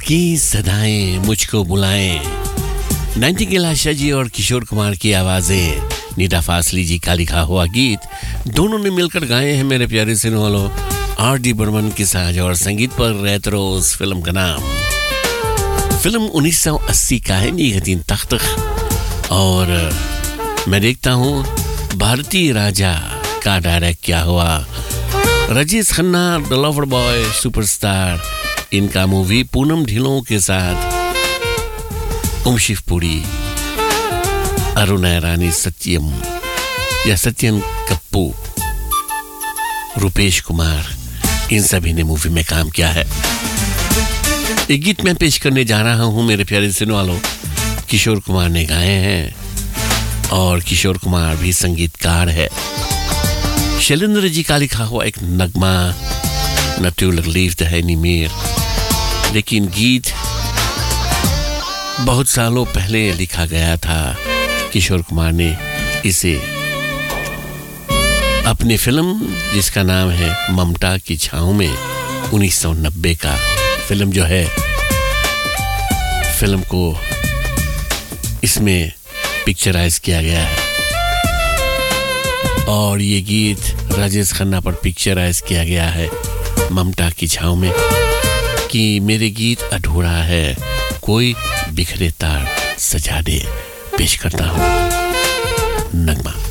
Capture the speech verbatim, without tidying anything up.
की सदाएं मुझको बुलाएं, नाइटिंगेल आशा जी और किशोर कुमार की आवाजें, नीता फासली जी का लिखा हुआ गीत दोनों ने मिलकर गाए हैं मेरे प्यारे सुनने वालों। आर डी बर्मन की साज और संगीत पर रेत्रोस फिल्म का नाम। फिल्म उन्नीस सौ अस्सी का है, नीगतीन तख्त, और मैं देखता हूँ भारतीय राजा का डायरेक्ट क्या हुआ। राजेश खन्ना द लवर बॉय सुपरस्टार, इनका मूवी पूनम ढिल्लों के साथ उमशिफ पुरी, अरुणा रानी, सत्यम या सत्यन कप्पू, रुपेश कुमार, इन सभी ने मूवी में काम किया है। एक गीत मैं पेश करने जा रहा हूं मेरे प्यारे सुनने वालों, किशोर कुमार ने गाए हैं और किशोर कुमार भी संगीतकार है। शैलेंद्र जी का लिखा हुआ एक नगमा, natuurlijk liefde है नहीं meer, लेकिन गीत बहुत सालों पहले लिखा गया था। किशोर कुमार ने इसे अपनी फिल्म जिसका नाम है ममता की छाँव में, उन्नीस सौ नब्बे का फिल्म जो है, फिल्म को इसमें पिक्चराइज किया गया है और ये गीत राजेश खन्ना पर पिक्चराइज किया गया है ममता की छाँव में कि मेरे गीत अधूरा है, कोई बिखरे तार सजा दे। पेश करता हूँ नगमा।